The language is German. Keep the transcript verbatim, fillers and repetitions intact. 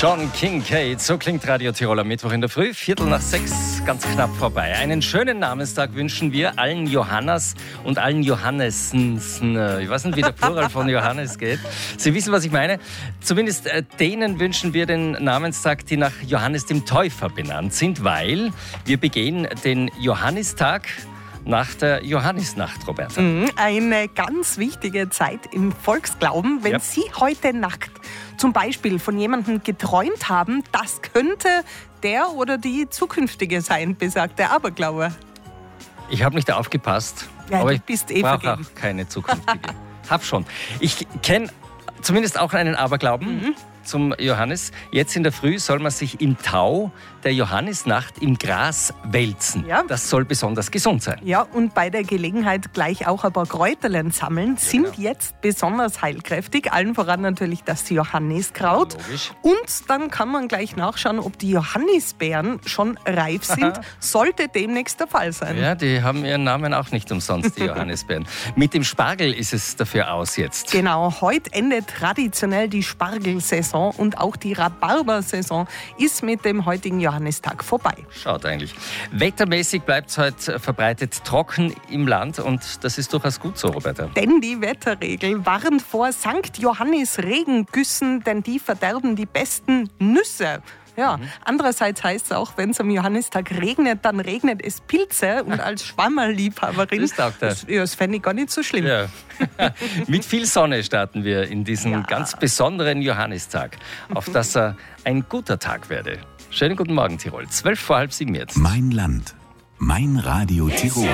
John Kincaid, so klingt Radio Tirol am Mittwoch in der Früh, Viertel nach sechs, ganz knapp vorbei. Einen schönen Namenstag wünschen wir allen Johannas und allen Johannesen. Ich weiß nicht, wie der Plural von Johannes geht. Sie wissen, was ich meine. Zumindest äh, denen wünschen wir den Namenstag, die nach Johannes dem Täufer benannt sind, weil wir begehen den Johannistag nach der Johannisnacht, Roberta. Eine ganz wichtige Zeit im Volksglauben. Wenn Ja. Sie heute Nacht zum Beispiel von jemandem geträumt haben, das könnte der oder die zukünftige sein, besagt der Aberglaube. Ich habe nicht aufgepasst, Ja, aber du ich bist eh brauche vergeben. auch keine zukünftige. Hab schon. Ich kenne zumindest auch einen Aberglauben Mhm. zum Johannes. Jetzt in der Früh soll man sich im Tau der Johannisnacht im Gras wälzen. Ja. Das soll besonders gesund sein. Ja, und bei der Gelegenheit gleich auch ein paar Kräuterlen sammeln, sind genau. jetzt besonders heilkräftig. Allen voran natürlich das Johanniskraut. Logisch. Und dann kann man gleich nachschauen, ob die Johannisbeeren schon reif sind. Sollte demnächst der Fall sein. Ja, die haben ihren Namen auch nicht umsonst, die Johannisbeeren. Mit dem Spargel ist es dafür aus jetzt. Genau, heute endet traditionell die Spargelsaison und auch die Rhabarbersaison ist mit dem heutigen Johannistag vorbei. Schaut eigentlich. Wettermäßig bleibt es heute verbreitet trocken im Land und das ist durchaus gut so, Roberta. Denn die Wetterregel warnt vor Sankt Johannis Regengüssen, denn die verderben die besten Nüsse. Ja, andererseits heißt es auch, wenn es am Johannistag regnet, dann regnet es Pilze. Und als Schwammerliebhaberin, Das taugt er. das, ja, das fände ich gar nicht so schlimm. Ja. Mit viel Sonne starten wir in diesen Ja. ganz besonderen Johannistag, auf dass er ein guter Tag werde. Schönen guten Morgen, Tirol. Zwölf vor halb sieben jetzt. Mein Land, mein Radio Tirol.